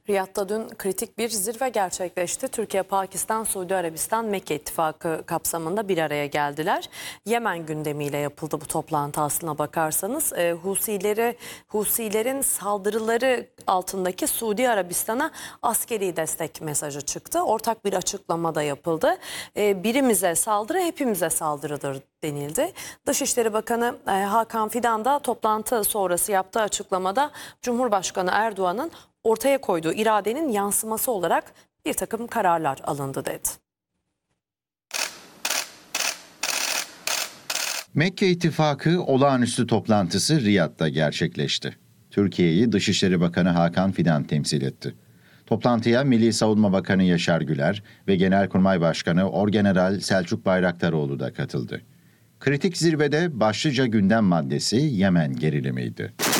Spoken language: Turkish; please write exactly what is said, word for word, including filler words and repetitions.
Riyad'da dün kritik bir zirve gerçekleşti. Türkiye, Pakistan, Suudi Arabistan, Mekke İttifakı kapsamında bir araya geldiler. Yemen gündemiyle yapıldı bu toplantı aslına bakarsanız. E, Husileri, Husilerin saldırıları altındaki Suudi Arabistan'a askeri destek mesajı çıktı. Ortak bir açıklama da yapıldı. E, birimize saldırı hepimize saldırıdır denildi. Dışişleri Bakanı e, Hakan Fidan da toplantı sonrası yaptığı açıklamada Cumhurbaşkanı Erdoğan'ın ortaya koyduğu iradenin yansıması olarak bir takım kararlar alındı dedi. Mekke İttifakı olağanüstü toplantısı Riyad'da gerçekleşti. Türkiye'yi Dışişleri Bakanı Hakan Fidan temsil etti. Toplantıya Milli Savunma Bakanı Yaşar Güler ve Genelkurmay Başkanı Orgeneral Selçuk Bayraktaroğlu da katıldı. Kritik zirvede başlıca gündem maddesi Yemen gerilimiydi.